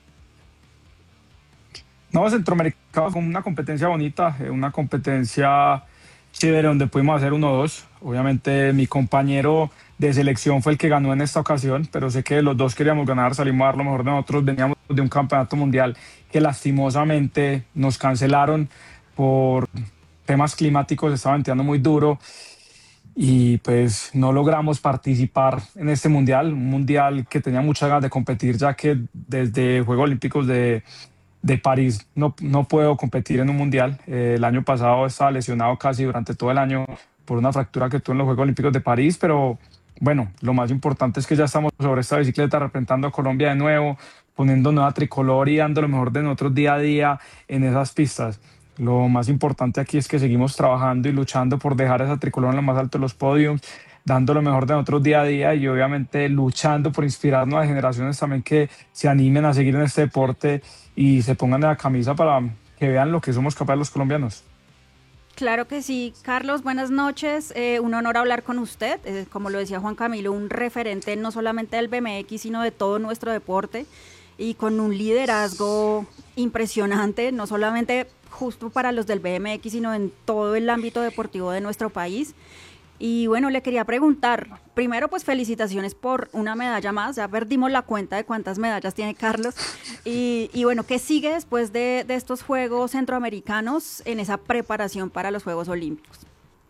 No, Centroamericano fue una competencia bonita, eh, una competencia chévere donde pudimos hacer uno dos. Obviamente mi compañero de selección fue el que ganó en esta ocasión, pero sé que los dos queríamos ganar, salimos a dar lo mejor de nosotros, veníamos de un campeonato mundial que lastimosamente nos cancelaron por temas climáticos, estaba venteando muy duro y pues no logramos participar en este mundial, un mundial que tenía muchas ganas de competir ya que desde Juegos Olímpicos de de París no, no puedo competir en un mundial. Eh, el año pasado estaba lesionado casi durante todo el año por una fractura que tuve en los Juegos Olímpicos de París, pero bueno, lo más importante es que ya estamos sobre esta bicicleta representando a Colombia de nuevo, poniendo nueva tricolor y dando lo mejor de nosotros día a día en esas pistas. Lo más importante aquí es que seguimos trabajando y luchando por dejar esa tricolor en lo más alto de los podiums, dando lo mejor de nosotros día a día y obviamente luchando por inspirar nuevas generaciones también que se animen a seguir en este deporte y se pongan en la camisa para que vean lo que somos capaces los colombianos. Claro que sí. Carlos, buenas noches. Eh, un honor hablar con usted. Eh, como lo decía Juan Camilo, un referente no solamente del B M X, sino de todo nuestro deporte y con un liderazgo impresionante, no solamente justo para los del B M X, sino en todo el ámbito deportivo de nuestro país. Y bueno, le quería preguntar, primero pues felicitaciones por una medalla más, ya perdimos la cuenta de cuántas medallas tiene Carlos, y, y bueno, ¿qué sigue después de, de estos Juegos Centroamericanos en esa preparación para los Juegos Olímpicos?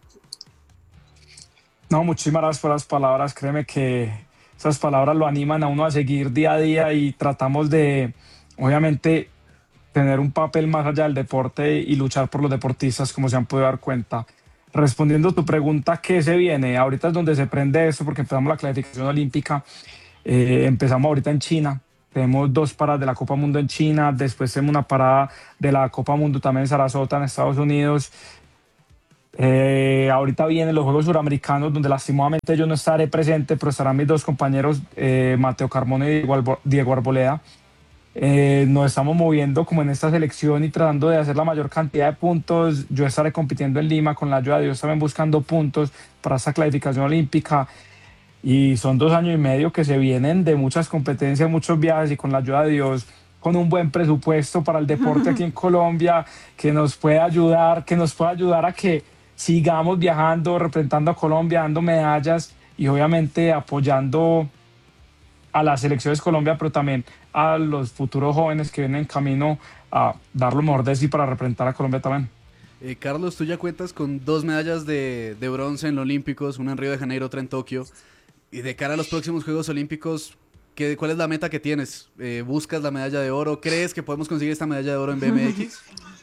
No, muchísimas gracias por las palabras, créeme que esas palabras lo animan a uno a seguir día a día y tratamos de, obviamente, tener un papel más allá del deporte y luchar por los deportistas, como se han podido dar cuenta. Respondiendo a tu pregunta, ¿qué se viene? Ahorita es donde se prende esto porque empezamos la clasificación olímpica, eh, empezamos ahorita en China, tenemos dos paradas de la Copa Mundo en China, después tenemos una parada de la Copa Mundo también en Sarasota, en Estados Unidos. Eh, ahorita vienen los Juegos Suramericanos, donde lastimosamente yo no estaré presente, pero estarán mis dos compañeros, eh, Mateo Carmona y Diego, Albo Diego Arboleda. Eh, nos estamos moviendo como en esta selección y tratando de hacer la mayor cantidad de puntos. Yo estaré compitiendo en Lima con la ayuda de Dios, también buscando puntos para esta clasificación olímpica. Y son dos años y medio que se vienen de muchas competencias, muchos viajes y con la ayuda de Dios, con un buen presupuesto para el deporte aquí en Colombia, que nos puede ayudar, que nos puede ayudar a que sigamos viajando, representando a Colombia, dando medallas y obviamente apoyando a las selecciones Colombia, pero también a los futuros jóvenes que vienen en camino a dar lo mejor de sí para representar a Colombia también. Eh, Carlos, tú ya cuentas con dos medallas de, de bronce en los Olímpicos, una en Río de Janeiro, otra en Tokio. Y de cara a los próximos Juegos Olímpicos, ¿qué, ¿cuál es la meta que tienes? Eh, ¿Buscas la medalla de oro? ¿Crees que podemos conseguir esta medalla de oro en B M X?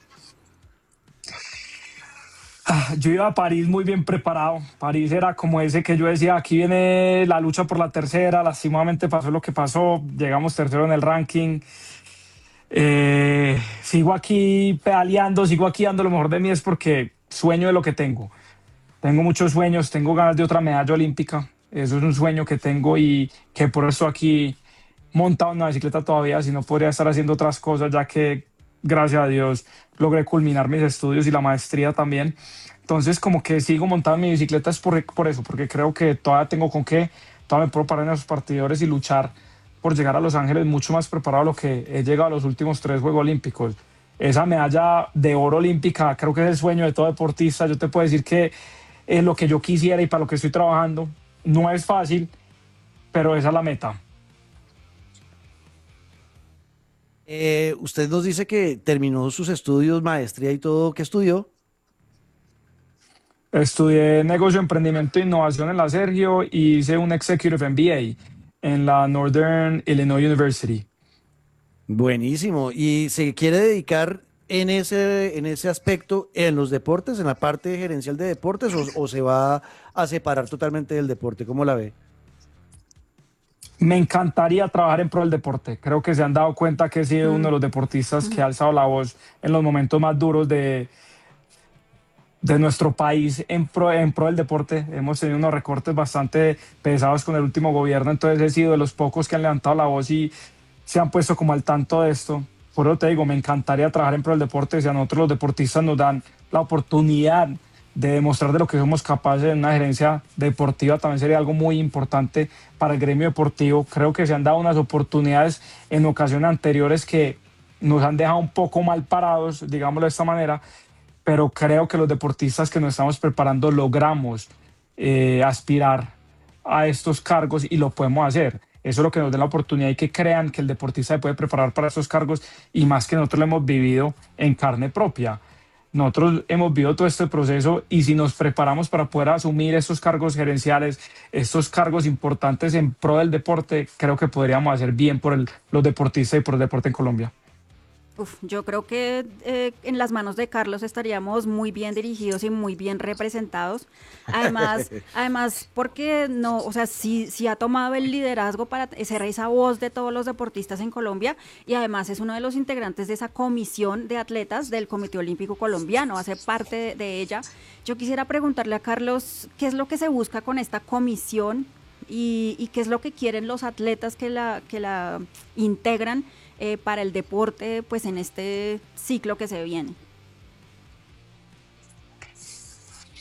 Yo iba a París muy bien preparado. París era como ese que yo decía, aquí viene la lucha por la tercera, lastimosamente pasó lo que pasó, llegamos tercero en el ranking. Eh, sigo aquí pedaleando, sigo aquí dando lo mejor de mí, es porque sueño de lo que tengo. Tengo muchos sueños, tengo ganas de otra medalla olímpica, eso es un sueño que tengo y que por eso aquí montado en una bicicleta todavía, si no podría estar haciendo otras cosas, ya que gracias a Dios logré culminar mis estudios y la maestría también. Entonces como que sigo montando en mi bicicleta es por, por eso, porque creo que todavía tengo con qué, todavía me puedo parar en esos partidores y luchar por llegar a Los Ángeles mucho más preparado de lo que he llegado a los últimos tres Juegos Olímpicos. Esa medalla de oro olímpica creo que es el sueño de todo deportista. Yo te puedo decir que es lo que yo quisiera y para lo que estoy trabajando. No es fácil, pero esa es la meta. Eh, usted nos dice que terminó sus estudios, maestría y todo. ¿Qué estudió? Estudié negocio, emprendimiento e innovación en la Sergio y hice un Executive M B A en la Northern Illinois University. Buenísimo. ¿Y se quiere dedicar en ese, en ese aspecto en los deportes, en la parte gerencial de deportes, o, o se va a separar totalmente del deporte? ¿Cómo la ve? Me encantaría trabajar en pro del deporte. Creo que se han dado cuenta que he sido uno de los deportistas que ha alzado la voz en los momentos más duros de, de nuestro país en pro, en pro del deporte. Hemos tenido unos recortes bastante pesados con el último gobierno, entonces he sido de los pocos que han levantado la voz y se han puesto como al tanto de esto. Por eso te digo, me encantaría trabajar en pro del deporte. Si a nosotros los deportistas nos dan la oportunidad de demostrar de lo que somos capaces en una gerencia deportiva, también sería algo muy importante para el gremio deportivo. Creo que se han dado unas oportunidades en ocasiones anteriores que nos han dejado un poco mal parados, digámoslo de esta manera, pero creo que los deportistas que nos estamos preparando logramos eh, aspirar a estos cargos y lo podemos hacer. Eso es lo que nos da la oportunidad y que crean que el deportista se puede preparar para estos cargos, y más que nosotros lo hemos vivido en carne propia. Nosotros hemos vivido todo este proceso y si nos preparamos para poder asumir estos cargos gerenciales, estos cargos importantes en pro del deporte, creo que podríamos hacer bien por el, los deportistas y por el deporte en Colombia. Uf, yo creo que eh, en las manos de Carlos estaríamos muy bien dirigidos y muy bien representados. Además, además porque no, o sea, sí, sí ha tomado el liderazgo para ser esa voz de todos los deportistas en Colombia, y además es uno de los integrantes de esa comisión de atletas del Comité Olímpico Colombiano, hace parte de, de ella. Yo quisiera preguntarle a Carlos, ¿qué es lo que se busca con esta comisión y, y qué es lo que quieren los atletas que la, que la integran Eh, para el deporte, pues en este ciclo que se viene?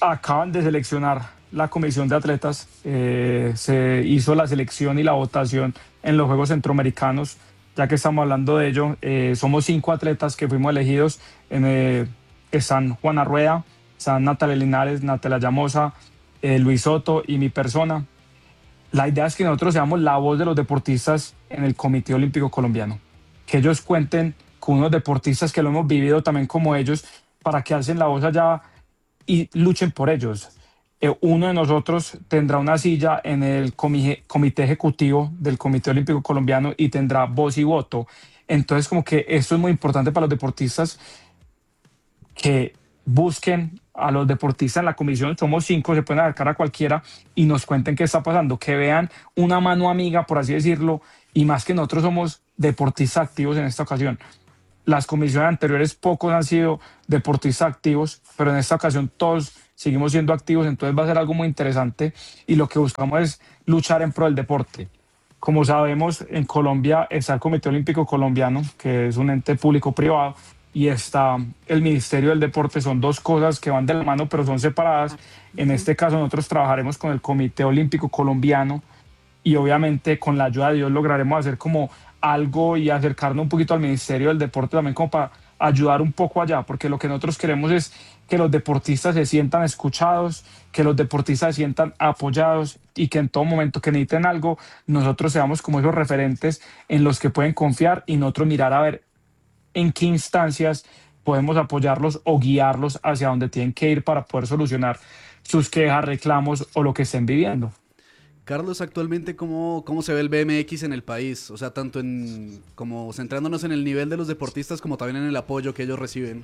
acaban de seleccionar la comisión de atletas, eh, se hizo la selección y la votación en los Juegos Centroamericanos. Ya que estamos hablando de ello, eh, somos cinco atletas que fuimos elegidos. En, eh, están Juana Rueda, están Natalia Linares, Natalia Llamosa, eh, Luis Soto y mi persona. La idea es que nosotros seamos la voz de los deportistas en el Comité Olímpico Colombiano, que ellos cuenten con unos deportistas que lo hemos vivido también como ellos, para que alcen la voz allá y luchen por ellos. Eh, uno de nosotros tendrá una silla en el comité, comité ejecutivo del Comité Olímpico Colombiano y tendrá voz y voto. Entonces, como que esto es muy importante para los deportistas, que busquen a los deportistas en la comisión. Somos cinco, se pueden acercar a cualquiera y nos cuenten qué está pasando, que vean una mano amiga, por así decirlo, y más que nosotros somos deportistas activos en esta ocasión. Las comisiones anteriores pocos han sido deportistas activos, pero en esta ocasión todos seguimos siendo activos, entonces va a ser algo muy interesante y lo que buscamos es luchar en pro del deporte. Como sabemos, en Colombia está el Comité Olímpico Colombiano, que es un ente público-privado, y está el Ministerio del Deporte. Son dos cosas que van de la mano, pero son separadas. En este caso, nosotros trabajaremos con el Comité Olímpico Colombiano y obviamente con la ayuda de Dios lograremos hacer como algo y acercarnos un poquito al Ministerio del Deporte también, como para ayudar un poco allá, porque lo que nosotros queremos es que los deportistas se sientan escuchados, que los deportistas se sientan apoyados y que en todo momento que necesiten algo, nosotros seamos como esos referentes en los que pueden confiar y nosotros mirar a ver en qué instancias podemos apoyarlos o guiarlos hacia donde tienen que ir para poder solucionar sus quejas, reclamos o lo que estén viviendo. Carlos, actualmente, ¿cómo, cómo se ve el B M X en el país? O sea, tanto en como centrándonos en el nivel de los deportistas como también en el apoyo que ellos reciben.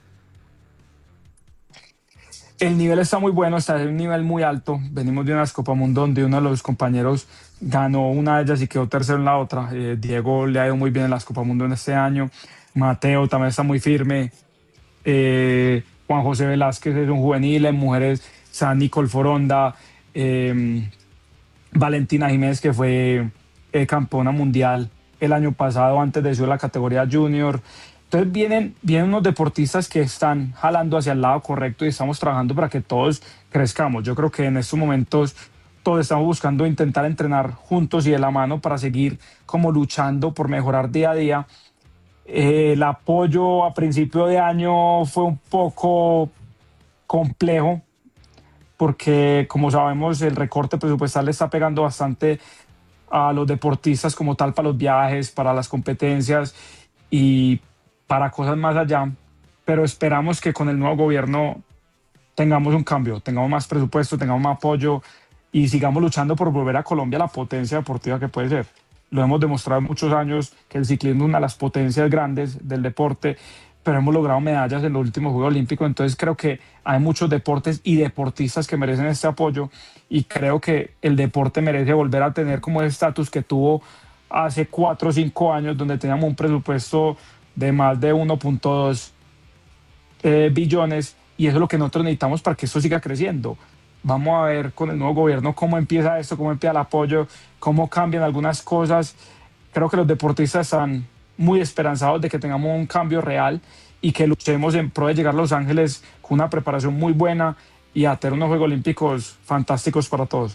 El nivel está muy bueno, está en un nivel muy alto. Venimos de unas Copa Mundo donde uno de los compañeros ganó una de ellas y quedó tercero en la otra. Eh, Diego le ha ido muy bien en las Copa Mundo en este año. Mateo también está muy firme. Eh, Juan José Velázquez es un juvenil. En mujeres, San Nicole Foronda. Eh, Valentina Jiménez, que fue eh, campeona mundial el año pasado antes de subir la categoría junior. Entonces vienen, vienen unos deportistas que están jalando hacia el lado correcto y estamos trabajando para que todos crezcamos. Yo creo que en estos momentos todos estamos buscando intentar entrenar juntos y de la mano para seguir como luchando por mejorar día a día. Eh, el apoyo a principio de año fue un poco complejo porque, como sabemos, el recorte presupuestal le está pegando bastante a los deportistas como tal, para los viajes, para las competencias y para cosas más allá, pero esperamos que con el nuevo gobierno tengamos un cambio, tengamos más presupuesto, tengamos más apoyo y sigamos luchando por volver a Colombia la potencia deportiva que puede ser. Lo hemos demostrado en muchos años que el ciclismo es una de las potencias grandes del deporte, pero hemos logrado medallas en los últimos Juegos Olímpicos, entonces creo que hay muchos deportes y deportistas que merecen este apoyo y creo que el deporte merece volver a tener como el estatus que tuvo hace cuatro o cinco años, donde teníamos un presupuesto de más de uno punto dos eh, billones y eso es lo que nosotros necesitamos para que esto siga creciendo. Vamos a ver con el nuevo gobierno cómo empieza esto, cómo empieza el apoyo, cómo cambian algunas cosas. Creo que los deportistas están muy esperanzados de que tengamos un cambio real y que luchemos en pro de llegar a Los Ángeles con una preparación muy buena y a tener unos Juegos Olímpicos fantásticos para todos.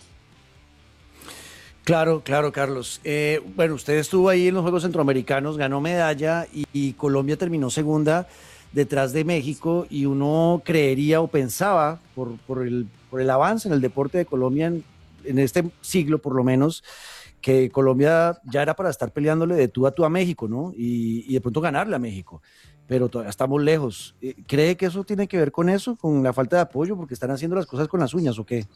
Claro, claro, Carlos. Eh, bueno, usted estuvo ahí en los Juegos Centroamericanos, ganó medalla y, y Colombia terminó segunda detrás de México y uno creería o pensaba por, por, el, por el avance en el deporte de Colombia en, en este siglo por lo menos, que Colombia ya era para estar peleándole de tú a tú a México, ¿no? Y, y de pronto ganarle a México, pero todavía estamos lejos. ¿Cree que eso tiene que ver con eso, con la falta de apoyo, porque están haciendo las cosas con las uñas o qué?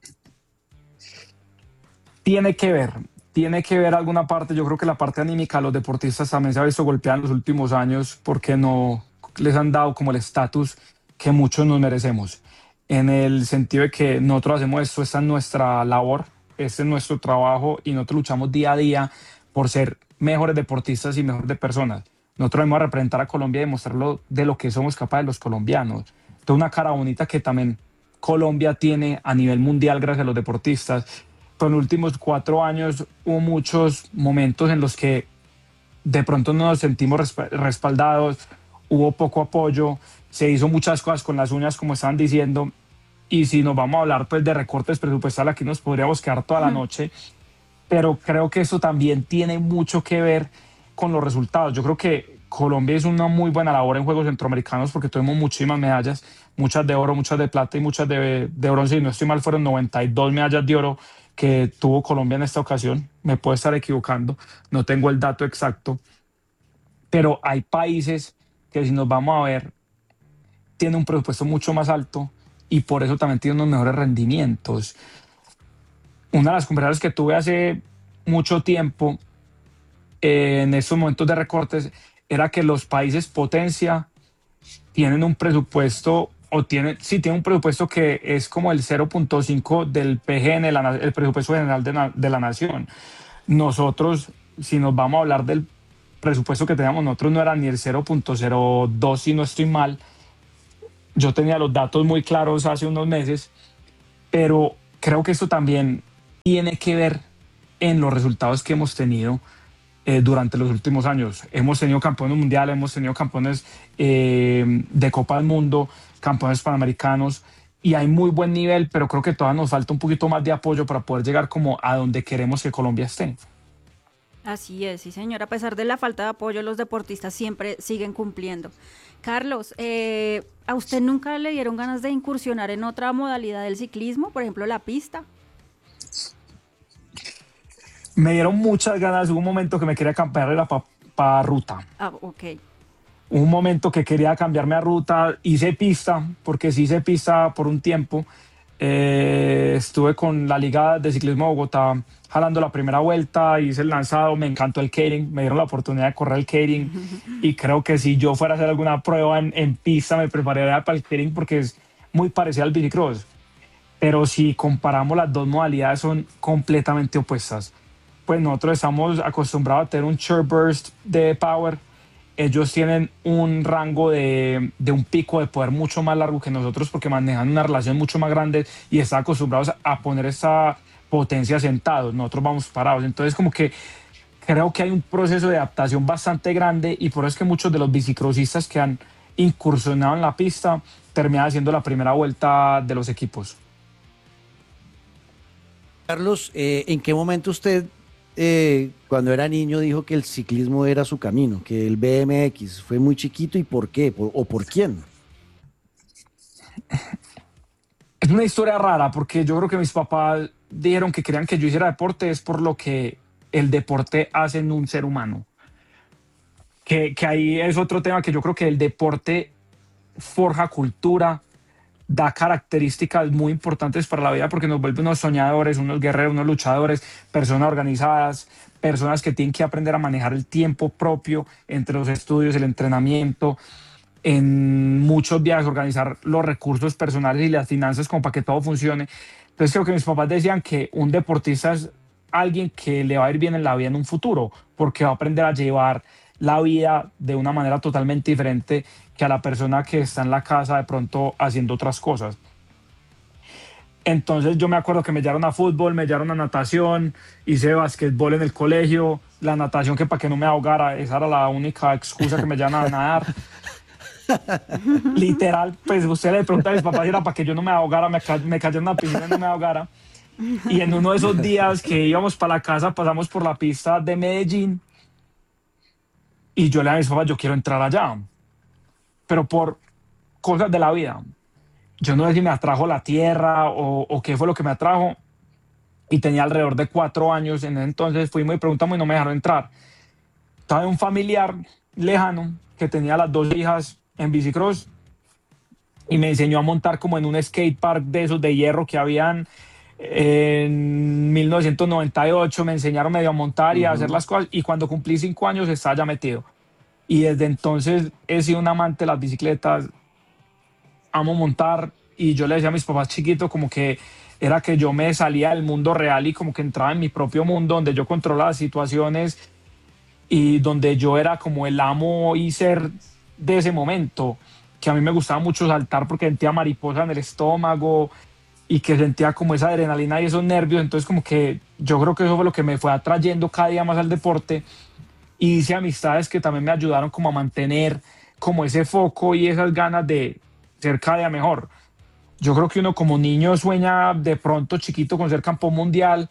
Tiene que ver, tiene que ver alguna parte. Yo creo que la parte anímica a los deportistas también se ha visto golpeada en los últimos años porque no les han dado como el estatus que muchos nos merecemos. En el sentido de que nosotros hacemos esto, esta es nuestra labor, este es nuestro trabajo y nosotros luchamos día a día por ser mejores deportistas y mejores personas. Nosotros vamos a representar a Colombia y demostrarlo de lo que somos capaces los colombianos. Entonces una cara bonita que también Colombia tiene a nivel mundial gracias a los deportistas. En los últimos cuatro años hubo muchos momentos en los que de pronto no nos sentimos respaldados, hubo poco apoyo, se hizo muchas cosas con las uñas, como estaban diciendo, y si nos vamos a hablar pues de recortes presupuestales, aquí nos podríamos quedar toda la noche, pero creo que eso también tiene mucho que ver con los resultados. Yo creo que Colombia hizo una muy buena labor en Juegos Centroamericanos porque tuvimos muchísimas medallas, muchas de oro, muchas de plata y muchas de, de bronce, y no estoy mal, fueron noventa y dos medallas de oro que tuvo Colombia en esta ocasión. Me puedo estar equivocando, no tengo el dato exacto, pero hay países que, si nos vamos a ver, tienen un presupuesto mucho más alto y por eso también tienen unos mejores rendimientos. Una de las conversaciones que tuve hace mucho tiempo eh, en estos momentos de recortes era que los países potencia tienen un presupuesto, o tienen, sí, tienen un presupuesto que es como el cero punto cinco del P G N, la, el presupuesto general de, na, de la nación. Nosotros, si nos vamos a hablar del presupuesto que teníamos nosotros, no era ni el cero punto cero dos, si no estoy mal. Yo tenía los datos muy claros hace unos meses, pero creo que esto también tiene que ver en los resultados que hemos tenido eh, durante los últimos años. Hemos tenido campeones mundiales, hemos tenido campeones eh, de Copa del Mundo, campeones panamericanos, y hay muy buen nivel, pero creo que todavía nos falta un poquito más de apoyo para poder llegar como a donde queremos que Colombia esté. Así es, sí señor, a pesar de la falta de apoyo, los deportistas siempre siguen cumpliendo. Carlos, eh, ¿a usted nunca le dieron ganas de incursionar en otra modalidad del ciclismo, por ejemplo la pista? Me dieron muchas ganas. Hubo un momento que me quería cambiar para pa ruta. Ah, ok. Un momento que quería cambiarme a ruta, hice pista, porque sí hice pista por un tiempo. Eh, estuve con la Liga de Ciclismo de Bogotá jalando la primera vuelta, hice el lanzado, me encantó el Keirin, me dieron la oportunidad de correr el Keirin y creo que si yo fuera a hacer alguna prueba en, en pista me prepararía para el Keirin porque es muy parecido al bicicross. Pero si comparamos las dos modalidades, son completamente opuestas. Pues nosotros estamos acostumbrados a tener un short burst de power. Ellos tienen un rango de, de un pico de poder mucho más largo que nosotros porque manejan una relación mucho más grande y están acostumbrados a poner esa potencia sentados. Nosotros vamos parados. Entonces como que creo que hay un proceso de adaptación bastante grande y por eso es que muchos de los bicicrossistas que han incursionado en la pista terminan haciendo la primera vuelta de los equipos. Carlos, eh, ¿en qué momento usted, eh, cuando era niño, dijo que el ciclismo era su camino, que el B M X fue muy chiquito y por qué? Por, ¿O por quién? Es una historia rara porque yo creo que mis papás dijeron que querían que yo hiciera deporte es por lo que el deporte hace en un ser humano. Que, que ahí es otro tema que yo creo que el deporte forja cultura, da características muy importantes para la vida porque nos vuelve unos soñadores, unos guerreros, unos luchadores, personas organizadas, personas que tienen que aprender a manejar el tiempo propio entre los estudios, el entrenamiento, en muchos viajes, organizar los recursos personales y las finanzas como para que todo funcione. Entonces creo que mis papás decían que un deportista es alguien que le va a ir bien en la vida en un futuro porque va a aprender a llevar la vida de una manera totalmente diferente que a la persona que está en la casa de pronto haciendo otras cosas. Entonces yo me acuerdo que me llevaron a fútbol, me llevaron a natación, hice basquetbol en el colegio, la natación que para que no me ahogara, esa era la única excusa que me llevaban a nadar. Literal, pues usted le pregunta a mis papás si era para que yo no me ahogara, me, ca me cayera en la piscina y no me ahogara. Y en uno de esos días que íbamos para la casa, pasamos por la pista de Medellín y yo le dije a mis papás, yo quiero entrar allá, pero por cosas de la vida. Yo no sé si me atrajo la tierra o, o qué fue lo que me atrajo, y tenía alrededor de cuatro años. En ese entonces fuimos y preguntamos y no me dejaron entrar. Estaba un familiar lejano que tenía las dos hijas en bicicross y me enseñó a montar como en un skate park de esos de hierro que habían en mil novecientos noventa y ocho. Me enseñaron medio a montar y a hacer las cosas, y cuando cumplí cinco años estaba ya metido. Y desde entonces he sido un amante de las bicicletas, amo montar, y yo le decía a mis papás chiquitos como que era que yo me salía del mundo real y como que entraba en mi propio mundo donde yo controlaba las situaciones y donde yo era como el amo y ser de ese momento, que a mí me gustaba mucho saltar porque sentía mariposa en el estómago y que sentía como esa adrenalina y esos nervios. Entonces como que yo creo que eso fue lo que me fue atrayendo cada día más al deporte, y hice amistades que también me ayudaron como a mantener como ese foco y esas ganas de ser cada día mejor. yo creo que uno como niño sueña de pronto chiquito con ser campeón mundial,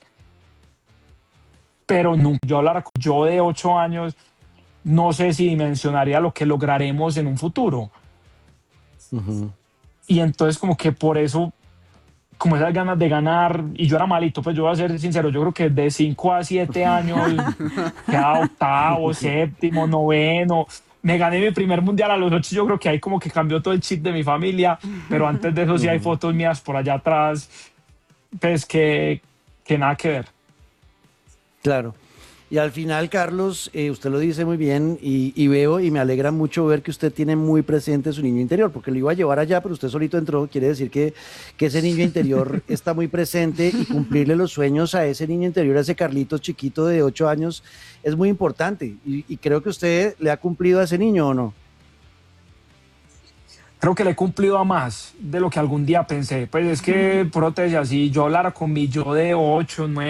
pero nunca, yo hablar con yo de ocho años, no sé si dimensionaría lo que lograremos en un futuro. Ujú. Y entonces como que por eso, como esas ganas de ganar, y yo era malito, pues yo voy a ser sincero, yo creo que de cinco a siete años, ya octavo, séptimo, noveno, me gané mi primer mundial a los ocho, yo creo que ahí como que cambió todo el chip de mi familia, pero antes de eso sí hay fotos mías por allá atrás, pues que, que nada que ver. Claro. Y al final, Carlos, eh, usted lo dice muy bien y, y veo y me alegra mucho ver que usted tiene muy presente su niño interior, porque lo iba a llevar allá, pero usted solito entró, quiere decir que, que ese niño interior está muy presente y cumplirle los sueños a ese niño interior, a ese Carlitos chiquito de ocho años, es muy importante. Y, y creo que usted le ha cumplido a ese niño, ¿o no? Creo que le he cumplido a más de lo que algún día pensé. Pues es que, por eso te decía, si yo hablara con mi yo de ocho, nueve,